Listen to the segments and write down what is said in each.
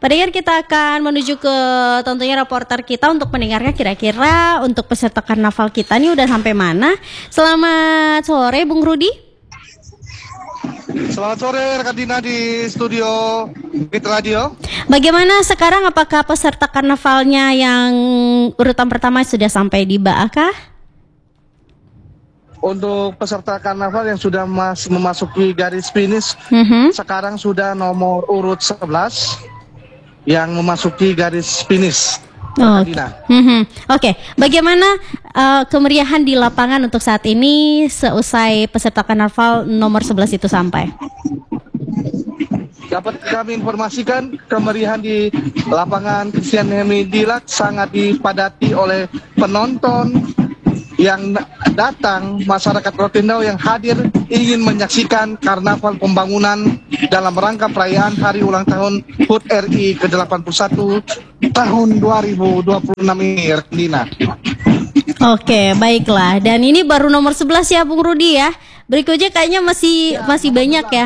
Pendengar, kita akan menuju ke tentunya reporter kita untuk mendengarkan kira-kira untuk peserta karnaval kita nih udah sampai mana. Selamat sore Bung Rudi. Selamat sore rekan Dina di studio Bukit Radio. Bagaimana sekarang, apakah peserta karnavalnya yang urutan pertama sudah sampai di Baakah? Untuk peserta karnaval yang sudah memasuki garis finish, sekarang sudah nomor urut 11 yang memasuki garis finish. Oke. Bagaimana kemeriahan di lapangan untuk saat ini seusai peserta karnaval nomor 11 itu sampai? Dapat kami informasikan kemeriahan di lapangan Christian Hemidilak sangat dipadati oleh penonton yang datang, masyarakat Rotendao yang hadir ingin menyaksikan karnaval pembangunan dalam rangka perayaan hari ulang tahun HUT RI ke-81 tahun 2026 ini, Dina. Oke, baiklah. Dan ini baru nomor 11 ya Bung Rudi ya. Berikutnya kayaknya masih banyak ya.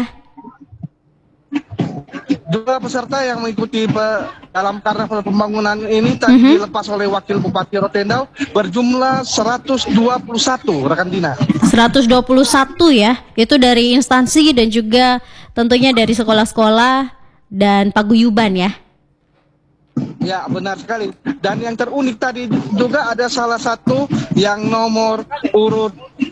Dua peserta yang mengikuti dalam karnaval pembangunan ini tadi dilepas oleh Wakil Bupati Rotendao berjumlah 121 rekan Dina. 121 ya. Itu dari instansi dan juga tentunya dari sekolah-sekolah dan paguyuban ya. Ya, benar sekali. Dan yang terunik tadi juga ada salah satu yang nomor urut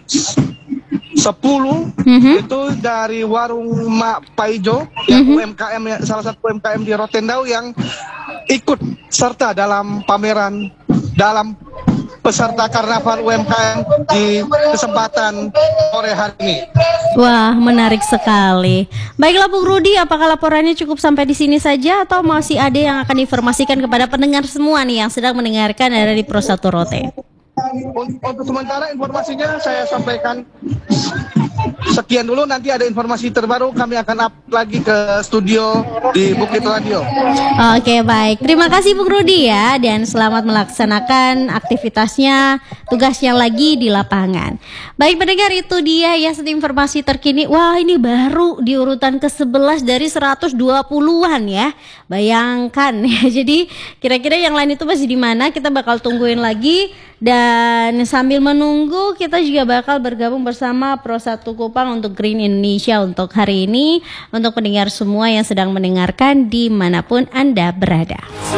10 itu dari warung Mak Paijo yang UMKM, salah satu UMKM di Rotendao yang ikut serta dalam pameran dalam peserta karnaval UMKM di kesempatan sore hari ini. Wah, menarik sekali. Baiklah Bung Rudi, apakah laporannya cukup sampai di sini saja atau masih ada yang akan diinformasikan kepada pendengar semua nih yang sedang mendengarkan dari Pro 1 Rote? Untuk sementara informasinya saya sampaikan sekian dulu, nanti ada informasi terbaru kami akan up lagi ke studio di Bukit Radio. Oke, baik. Terima kasih Bung Rudi ya, dan selamat melaksanakan aktivitasnya, tugasnya lagi di lapangan. Baik pendengar, itu dia ya informasi terkini. Wah, ini baru di urutan ke-11 dari 120-an ya. Bayangkan ya. Jadi kira-kira yang lain itu masih di mana? Kita bakal tungguin lagi. Dan sambil menunggu kita juga bakal bergabung bersama Pro 1 Kupang untuk Green Indonesia untuk hari ini, untuk pendengar semua yang sedang mendengarkan dimanapun Anda berada.